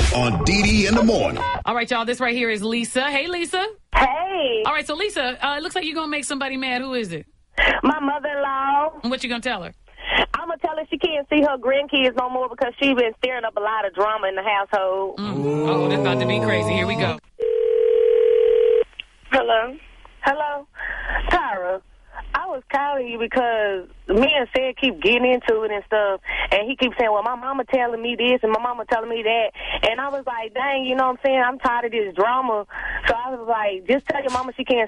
on Dee in the morning. All right, y'all. This right here is Lisa. Hey, Lisa. Hey. All right, so Lisa, it looks like you're going to make somebody mad. Who is it? My mother-in-law. And what you going to tell her? I'm going to tell her she can't see her grandkids no more because she's been stirring up a lot of drama in the household. Oh, that's about to be crazy. Here we go. Hello? Hello? Tyra, I was calling you because me and Sid keep getting into it and stuff, and he keeps saying, well, my mama telling me this and my mama telling me that, and I was like, dang, you know what I'm saying? I'm tired of this drama. So I was like, just tell your mama she can't